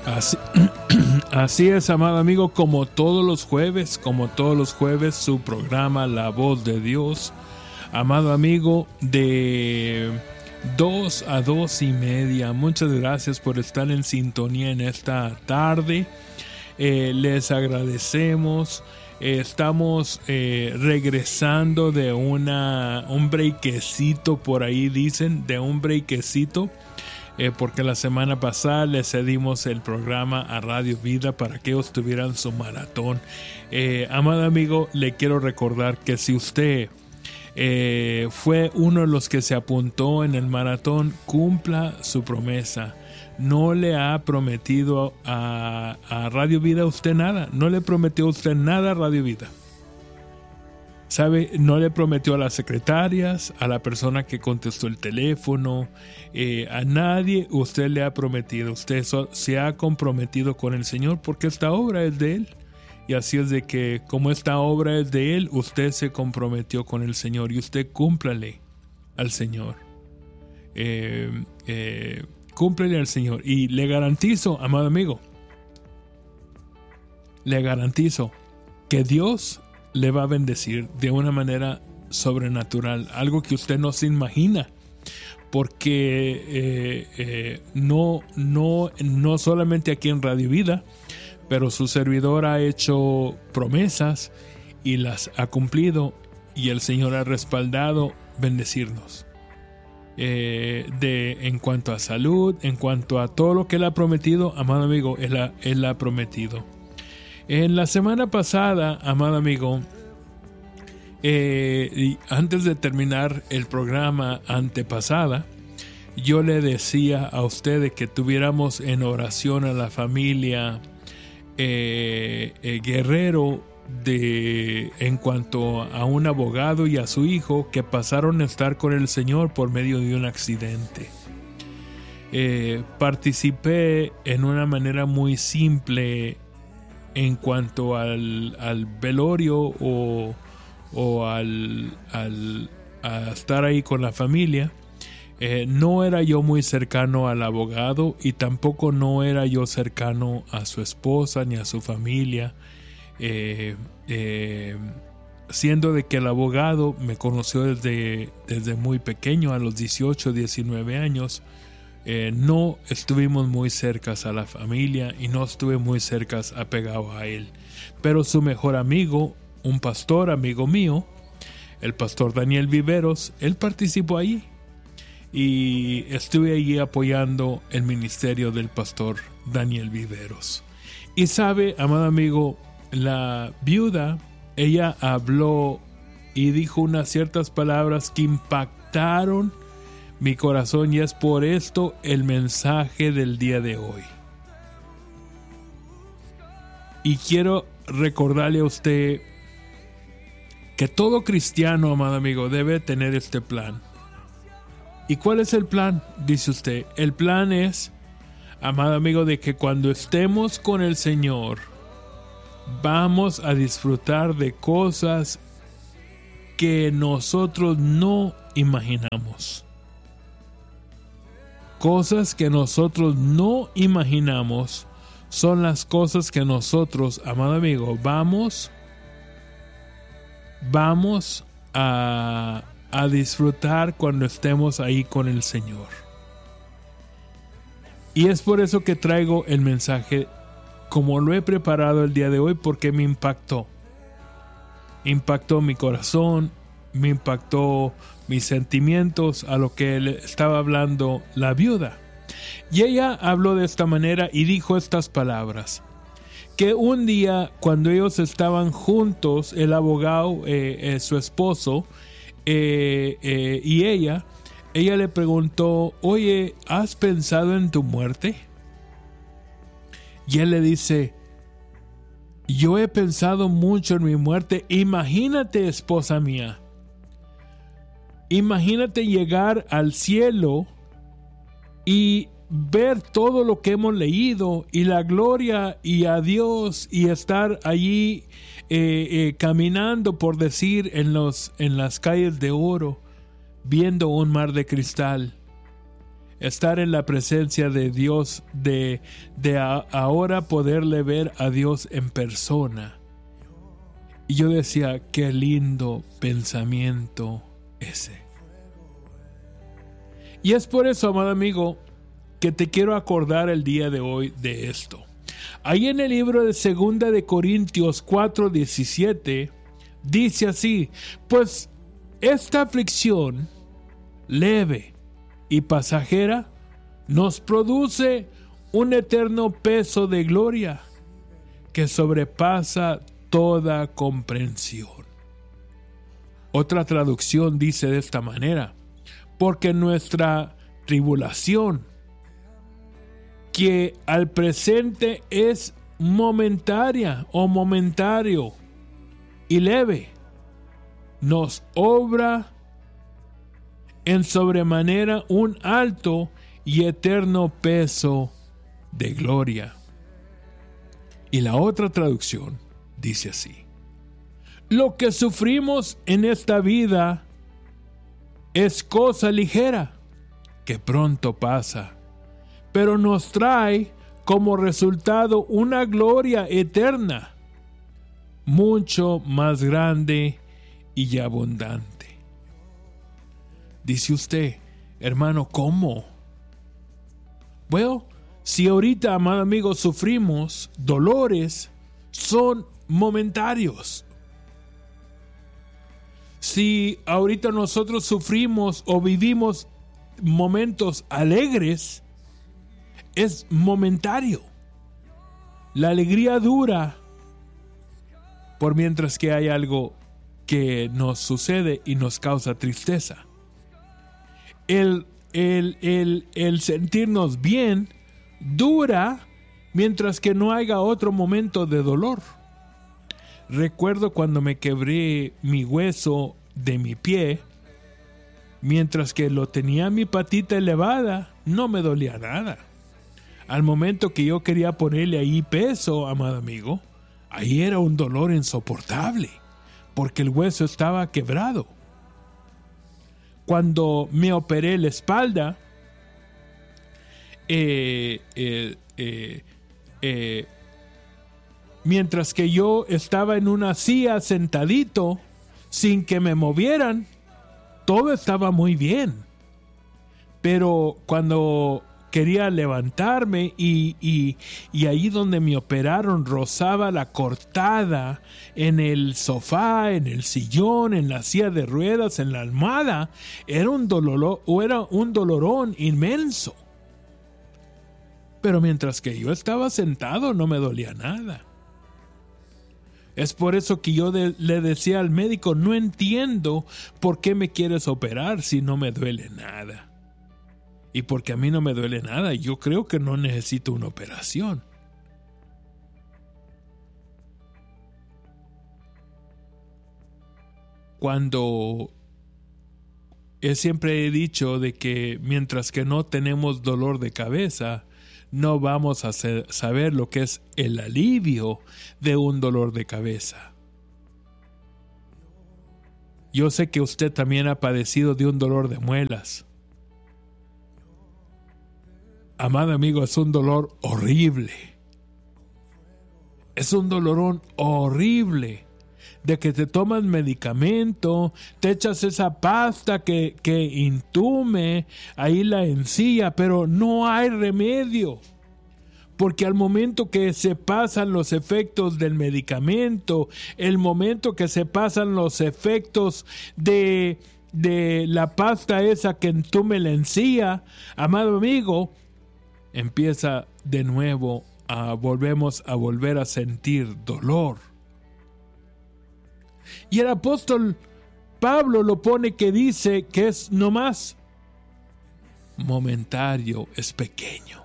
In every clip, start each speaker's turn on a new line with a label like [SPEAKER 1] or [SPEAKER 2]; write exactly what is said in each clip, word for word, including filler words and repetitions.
[SPEAKER 1] Así, así es, amado amigo, como todos los jueves, como todos los jueves, su programa La Voz de Dios, amado amigo, de dos a dos y media. Muchas gracias por estar en sintonía en esta tarde. Eh, les agradecemos. Eh, estamos eh, regresando de una un breakcito, por ahí dicen, de un breakcito. Eh, porque la semana pasada le cedimos el programa a Radio Vida para que ellos tuvieran su maratón. Eh, amado amigo, le quiero recordar que si usted eh, fue uno de los que se apuntó en el maratón, cumpla su promesa. No le ha prometido a, a Radio Vida a usted nada. No le prometió a usted nada a Radio Vida. ¿Sabe? No le prometió a las secretarias, a la persona que contestó el teléfono, eh, a nadie usted le ha prometido. Usted so, se ha comprometido con el Señor porque esta obra es de Él. Y así es de que como esta obra es de Él, usted se comprometió con el Señor y usted cúmplale al Señor. Eh, eh, cúmplele al Señor. Y le garantizo, amado amigo, le garantizo que Dios le va a bendecir de una manera sobrenatural, algo que usted no se imagina, porque eh, eh, no, no, no solamente aquí en Radio Vida, pero su servidor ha hecho promesas y las ha cumplido, y el Señor ha respaldado bendecirnos. Eh, de, en cuanto a salud, en cuanto a todo lo que Él ha prometido, amado amigo, Él ha, él ha prometido. En la semana pasada, amado amigo, eh, y antes de terminar el programa antepasada, yo le decía a ustedes que tuviéramos en oración a la familia eh, eh, Guerrero de, en cuanto a un abogado y a su hijo que pasaron a estar con el Señor por medio de un accidente. Eh, participé en una manera muy simple en cuanto al, al velorio o, o al, al a estar ahí con la familia. Eh, no era yo muy cercano al abogado y tampoco no era yo cercano a su esposa ni a su familia, eh, eh, siendo de que el abogado me conoció desde, desde muy pequeño, a los dieciocho, diecinueve años. Eh, no estuvimos muy cercas a la familia y no estuve muy cercas apegado a él, pero su mejor amigo, un pastor amigo mío, el pastor Daniel Viveros, él participó allí y estuve allí apoyando el ministerio del pastor Daniel Viveros. Y sabe, amado amigo, la viuda, ella habló y dijo unas ciertas palabras que impactaron mi corazón, y es por esto el mensaje del día de hoy. Y quiero recordarle a usted que todo cristiano, amado amigo, debe tener este plan. ¿Y cuál es el plan? Dice usted. El plan es, amado amigo, de que cuando estemos con el Señor, vamos a disfrutar de cosas que nosotros no imaginamos. Cosas que nosotros no imaginamos son las cosas que nosotros, amado amigo, vamos, vamos a, a disfrutar cuando estemos ahí con el Señor. Y es por eso que traigo el mensaje como lo he preparado el día de hoy, porque me impactó. Impactó mi corazón, me impactó mis sentimientos a lo que le estaba hablando la viuda. Y ella habló de esta manera y dijo estas palabras: que un día cuando ellos estaban juntos, el abogado, eh, eh, su esposo eh, eh, y ella, ella le preguntó: oye, ¿has pensado en tu muerte? Y él le dice: yo he pensado mucho en mi muerte. Imagínate, esposa mía, imagínate llegar al cielo y ver todo lo que hemos leído y la gloria y a Dios, y estar allí eh, eh, caminando, por decir, en, los, en las calles de oro, viendo un mar de cristal. estar en la presencia de Dios, de, de a, ahora poderle ver a Dios en persona. Y yo decía, qué lindo pensamiento ese. Y es por eso, amado amigo, que te quiero acordar el día de hoy de esto. Ahí en el libro de Segunda de Corintios cuatro diecisiete dice así: pues esta aflicción leve y pasajera nos produce un eterno peso de gloria que sobrepasa toda comprensión. Otra traducción dice de esta manera: porque nuestra tribulación, que al presente es momentaria o momentario y leve, nos obra en sobremanera un alto y eterno peso de gloria. Y la otra traducción dice así: lo que sufrimos en esta vida es cosa ligera que pronto pasa, pero nos trae como resultado una gloria eterna, mucho más grande y abundante. Dice usted, hermano, ¿cómo? Bueno, si ahorita, amado amigo, sufrimos dolores, son momentarios. Si ahorita nosotros sufrimos o vivimos momentos alegres, es momentario. La alegría dura por mientras que hay algo que nos sucede y nos causa tristeza. El, el, el, el sentirnos bien dura mientras que no haya otro momento de dolor. Recuerdo cuando me quebré mi hueso de mi pie, mientras que lo tenía mi patita elevada, no me dolía nada. Al momento que yo quería ponerle ahí peso, amado amigo, ahí era un dolor insoportable, porque el hueso estaba quebrado. Cuando me operé la espalda, eh, eh, eh, eh, mientras que yo estaba en una silla sentadito, sin que me movieran, todo estaba muy bien. Pero cuando quería levantarme y, y, y ahí donde me operaron rozaba la cortada en el sofá, en el sillón, en la silla de ruedas, en la almohada, era un dolor, o era un dolorón inmenso. Pero mientras que yo estaba sentado no me dolía nada. Es por eso que yo de, le decía al médico, no entiendo por qué me quieres operar si no me duele nada. Y porque a mí no me duele nada, yo creo que no necesito una operación. Cuando eh, siempre he dicho de que mientras que no tenemos dolor de cabeza, no vamos a ser, saber lo que es el alivio de un dolor de cabeza. Yo sé que usted también ha padecido de un dolor de muelas. Amado amigo, es un dolor horrible. Es un dolorón horrible. De que te tomas medicamento, te echas esa pasta que, que intume ahí la encía, pero no hay remedio. Porque al momento que se pasan los efectos del medicamento, el momento que se pasan los efectos de, de la pasta esa que entume la encía, amado amigo, empieza de nuevo a volvemos a volver a sentir dolor. Y el apóstol Pablo lo pone que dice que es nomás momentario, es pequeño.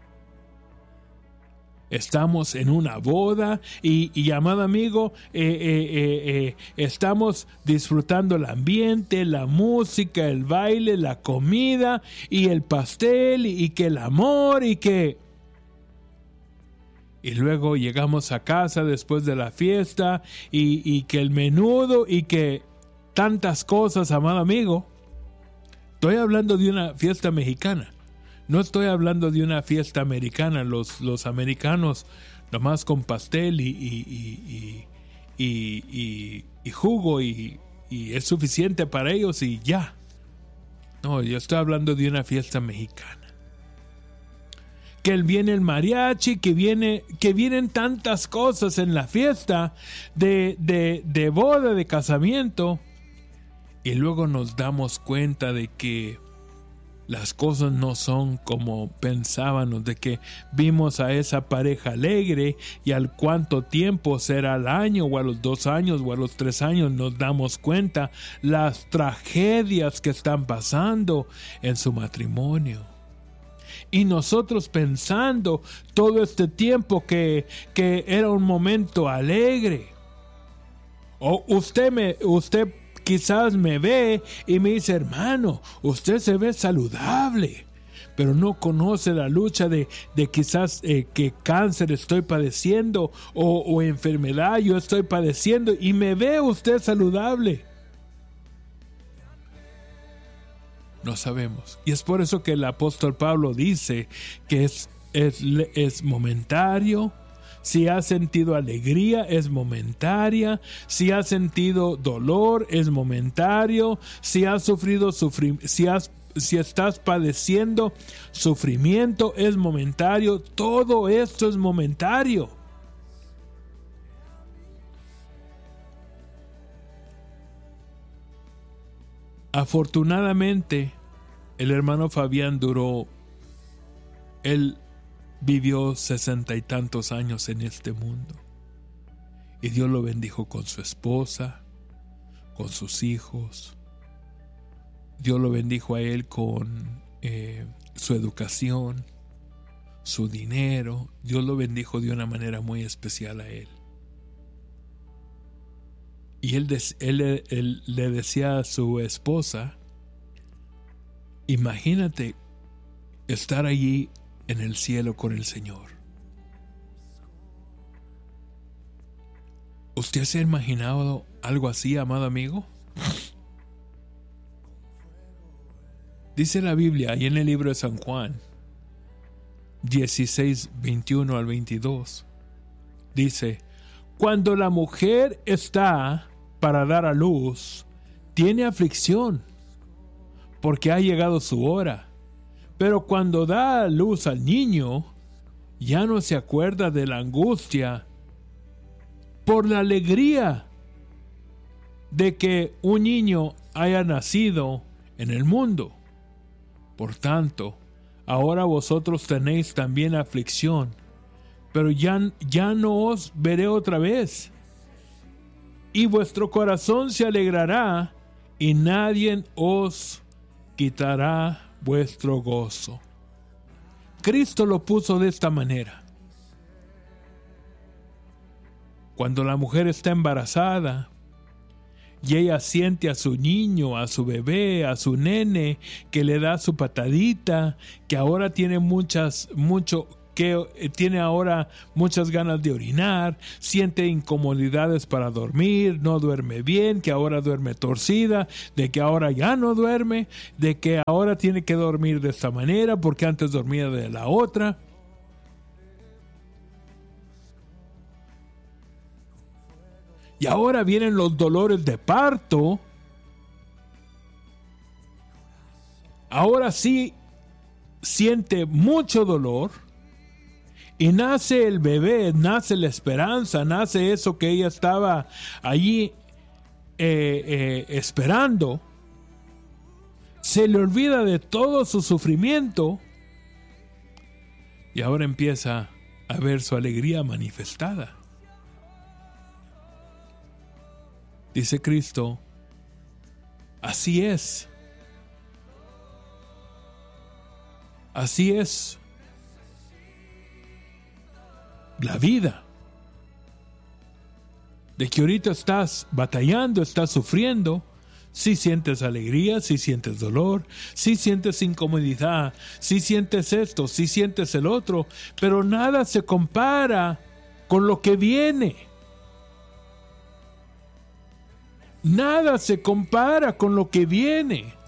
[SPEAKER 1] Estamos en una boda y, y amado amigo, eh, eh, eh, eh, estamos disfrutando el ambiente, la música, el baile, la comida y el pastel y, y que el amor y que... Y luego llegamos a casa después de la fiesta y, y que el menudo y que tantas cosas, amado amigo. Estoy hablando de una fiesta mexicana. No estoy hablando de una fiesta americana. Los, los americanos nomás con pastel y, y, y, y, y, y, y jugo y, y es suficiente para ellos y ya. No, yo estoy hablando de una fiesta mexicana. Que viene el mariachi, que, viene, que vienen tantas cosas en la fiesta de, de, de boda, de casamiento. Y luego nos damos cuenta de que las cosas no son como pensábamos, de que vimos a esa pareja alegre y al cuánto tiempo, será al año o a los dos años o a los tres años, nos damos cuenta las tragedias que están pasando en su matrimonio. Y nosotros pensando todo este tiempo que, que era un momento alegre. O usted me, usted quizás me ve y me dice, hermano, usted se ve saludable, pero no conoce la lucha de, de quizás eh, que cáncer estoy padeciendo o, o enfermedad yo estoy padeciendo y me ve usted saludable. No sabemos. Y es por eso que el apóstol Pablo dice que es, es, es momentario. Si has sentido alegría, es momentaria. Si has sentido dolor, es momentario. Si has sufrido sufrimiento, si, has, si estás padeciendo sufrimiento, es momentario. Todo esto es momentario. Afortunadamente, el hermano Fabián duró, él vivió sesenta y tantos años en este mundo. Y Dios lo bendijo con su esposa, con sus hijos. Dios lo bendijo a él con eh, su educación, su dinero. Dios lo bendijo de una manera muy especial a él. Y él, él, él le decía a su esposa, imagínate estar allí en el cielo con el Señor. ¿Usted se ha imaginado algo así, amado amigo? Dice la Biblia, ahí en el libro de San Juan, dieciséis, veintiuno al veintidós, dice, cuando la mujer está para dar a luz, tiene aflicción, porque ha llegado su hora. Pero cuando da a luz al niño, ya no se acuerda de la angustia por la alegría de que un niño haya nacido en el mundo. Por tanto, ahora vosotros tenéis también aflicción, pero ya, ya no os veré otra vez. Y vuestro corazón se alegrará, y nadie os quitará vuestro gozo. Cristo lo puso de esta manera. Cuando la mujer está embarazada y ella siente a su niño, a su bebé, a su nene, que le da su patadita, que ahora tiene muchas, mucho, que tiene ahora muchas ganas de orinar, siente incomodidades para dormir, no duerme bien, que ahora duerme torcida, de que ahora ya no duerme, de que ahora tiene que dormir de esta manera porque antes dormía de la otra. Y ahora vienen los dolores de parto. Ahora sí siente mucho dolor. Y nace el bebé, nace la esperanza, nace eso que ella estaba allí eh, eh, esperando. Se le olvida de todo su sufrimiento. Y ahora empieza a ver su alegría manifestada. Dice Cristo, así es. Así es la vida. De que ahorita estás batallando, estás sufriendo. Si sientes alegría, si sientes dolor, si sientes incomodidad, si sientes esto, si sientes el otro. Pero nada se compara con lo que viene. Nada se compara con lo que viene.